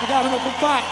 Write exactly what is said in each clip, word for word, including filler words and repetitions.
Obrigado, meu compadre.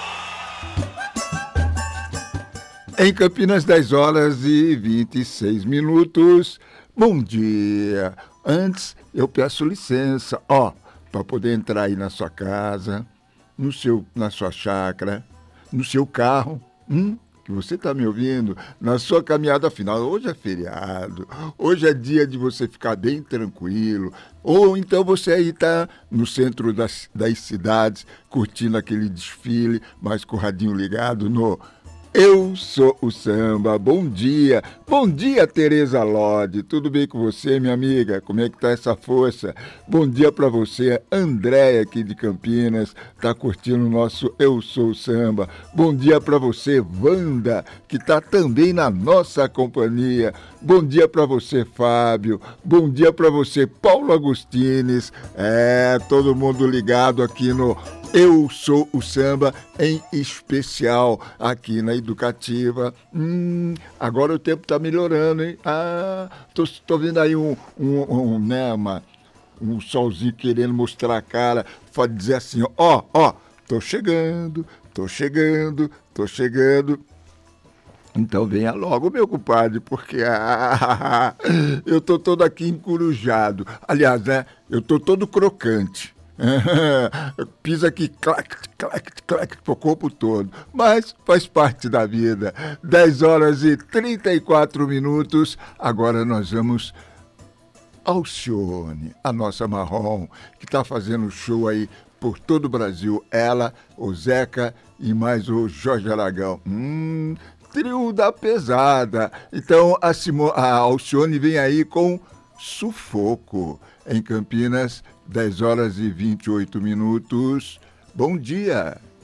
Em Campinas, dez horas e vinte e seis minutos. Bom dia. Antes, eu peço licença, ó, para poder entrar aí na sua casa, no seu, na sua chácara, no seu carro, hum, que você está me ouvindo, na sua caminhada final. Hoje é feriado, hoje é dia de você ficar bem tranquilo, ou então você aí está no centro das, das cidades, curtindo aquele desfile, mas com o radinho ligado no Eu Sou o Samba. Bom dia, bom dia, Tereza Lodi, tudo bem com você, minha amiga? Como é que tá essa força? Bom dia para você, Andréia aqui de Campinas, tá curtindo o nosso Eu Sou o Samba. Bom dia para você, Wanda, que tá também na nossa companhia. Bom dia para você, Fábio. Bom dia para você, Paulo Agostines. É, todo mundo ligado aqui no Eu Sou o Samba, em especial aqui na Educativa. Hum, agora o tempo está melhorando, hein? Ah, tô, tô vendo aí um, um, um, né, uma, um solzinho querendo mostrar a cara, pode dizer assim, ó, ó, tô chegando, tô chegando, tô chegando. Então venha logo, meu compadre, porque ah, eu tô todo aqui encurujado. Aliás, né, eu tô todo crocante. Pisa aqui, clac, clac, clac, pro corpo todo. Mas faz parte da vida. dez horas e trinta e quatro minutos. Agora nós vamos Alcione, a nossa marrom, que está fazendo show aí por todo o Brasil. Ela, o Zeca e mais o Jorge Aragão. Hum, trio da pesada. Então a, Simo, a Alcione vem aí com Sufoco. Em Campinas, dez horas e vinte e oito minutos. Bom dia!